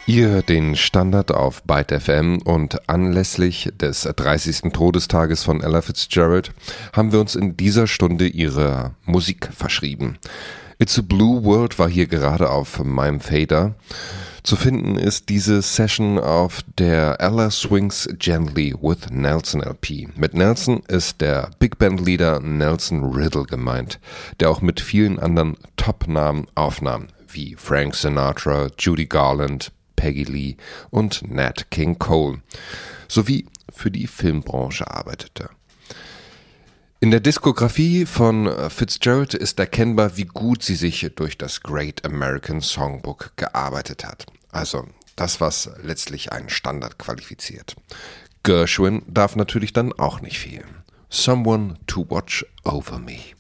Ihr hört den Standard auf Byte FM und anlässlich des 30. Todestages von Ella Fitzgerald haben wir uns in dieser Stunde ihrer Musik verschrieben. It's a Blue World war hier gerade auf meinem Fader. Zu finden ist diese Session auf der Ella Swings Gently with Nelson LP. Mit Nelson ist der Big Band Leader Nelson Riddle gemeint, der auch mit vielen anderen Top-Namen aufnahm, wie Frank Sinatra, Judy Garland, Peggy Lee und Nat King Cole, sowie für die Filmbranche arbeitete. In der Diskografie von Fitzgerald ist erkennbar, wie gut sie sich durch das Great American Songbook gearbeitet hat. Also das, was letztlich einen Standard qualifiziert. Gershwin darf natürlich dann auch nicht fehlen. Someone to Watch Over Me.